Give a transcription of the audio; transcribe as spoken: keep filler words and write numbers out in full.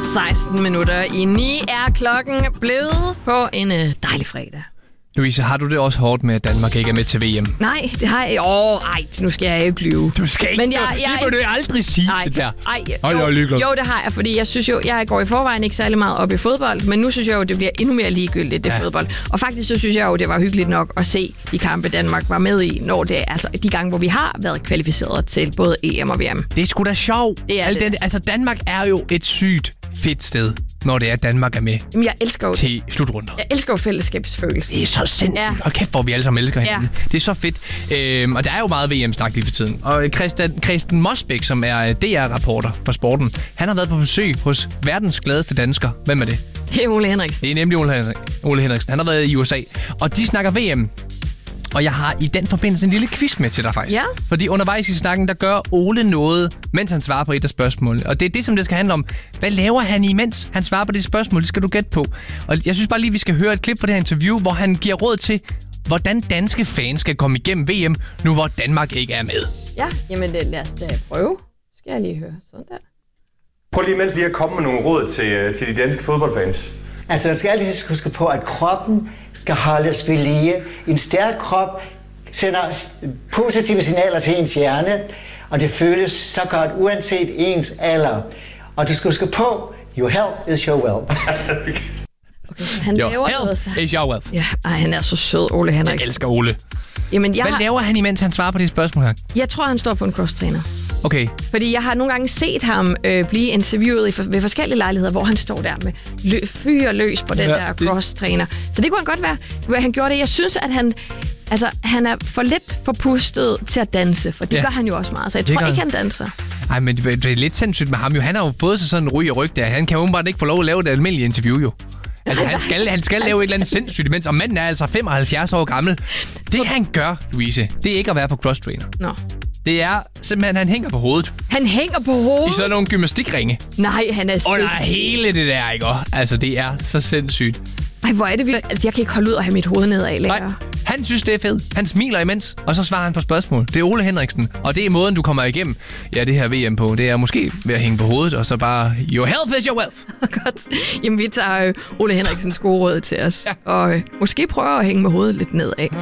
seksten minutter i ni er klokken blevet på en dejlig fredag. Louise, har du det også hårdt med, at Danmark ikke er med til V M? Nej, det har jeg. Åh, ej, nu skal jeg ikke lyve. Du skal ikke. Men jeg, jeg, det må du aldrig sige, nej, det der. Ej, Ej, jo, jeg er ligeglad. jo, det har jeg, fordi jeg synes jo, jeg går i forvejen ikke særlig meget op i fodbold, men nu synes jeg jo, det bliver endnu mere ligegyldigt, det ja. fodbold. Og faktisk så synes jeg jo, det var hyggeligt nok at se de kampe, Danmark var med i, når det altså de gange, hvor vi har været kvalificeret til både E M og V M. Det er sgu da sjovt. Det er Al det. Den, altså, Danmark er jo et sygt fedt sted, når det er, at Danmark er med. Jamen, jeg elsker jo til slutrunder. Jeg elsker jo fællesskabsfølelse. Det er så sindssygt. Ja. Og kæft, hvor vi alle sammen elsker hinanden. Ja. Det er så fedt. Øhm, og der er jo meget V M-snak lige for tiden. Og Christian, Christian Mosbæk, som er D R-rapporter for sporten, han har været på besøg hos verdens gladeste dansker. Hvem er det? Det er Ole Henriksen. Det er nemlig Ole, Henrik, Ole Henriksen. Han har været i U S A. Og de snakker V M. Og jeg har i den forbindelse en lille quiz med til dig faktisk. Ja. Fordi undervejs i snakken, der gør Ole noget, mens han svarer på et af spørgsmålene. Og det er det, som det skal handle om. Hvad laver han imens han svarer på det spørgsmål? Det skal du gætte på. Og jeg synes bare lige, vi skal høre et klip fra det her interview, hvor han giver råd til, hvordan danske fans skal komme igennem V M, nu hvor Danmark ikke er med. Ja, jamen det, lad os da prøve. Skal jeg lige høre sådan der. Prøv lige imens lige at komme med nogle råd til, til de danske fodboldfans. Altså, man skal altid huske på, at kroppen skal holdes ved lige. En stærk krop sender positive signaler til ens hjerne, og det føles så godt, uanset ens alder. Og du skal huske på, your health is your wealth. Okay, han your laver health noget, is your wealth. Ja, ej, han er så sød, Ole Henrik. Jeg elsker Ole. Jamen, jeg Hvad har... laver han, imens han svarer på det spørgsmål her? Jeg tror, han står på en crosstrainer. Okay. Fordi jeg har nogle gange set ham øh, blive interviewet i for, ved forskellige lejligheder, hvor han står der med lø, fyr løs på den ja, der crosstrainer. Så det kunne han godt være, hvad han gjorde det. Jeg synes, at han, altså, han er for lidt forpustet til at danse, for det ja. gør han jo også meget. Så jeg det tror ikke, han danser. Nej, men det, det er lidt sindssygt med ham jo. Han har jo fået sig sådan en ryg og ryg der. Han kan jo åbenbart ikke få lov at lave det almindelige interview jo. Altså, han skal, han skal lave et eller andet sindssygt imens, og manden er altså femoghalvfjerds år gammel. Det, han gør, Louise, det er ikke at være på crosstrainer. Nå. Det er simpelthen, han hænger på hovedet. Han hænger på hovedet? I sådan nogle gymnastikringe. Nej, han er... Og der er hele det der, ikke? Altså, det er så sindssygt. Ej, hvor er det vildt. Altså, jeg kan ikke holde ud at have mit hoved nedad længere. Nej, han synes, det er fedt. Han smiler imens, og så svarer han på spørgsmål. Det er Ole Henriksen, og det er måden, du kommer igennem ja, det her V M på. Det er måske ved at hænge på hovedet, og så bare, your health is your wealth. Godt. Jamen, vi tager øh, Ole Henriksens gode råd til os, ja. og øh, måske prøver at hænge med hovedet lidt nedad.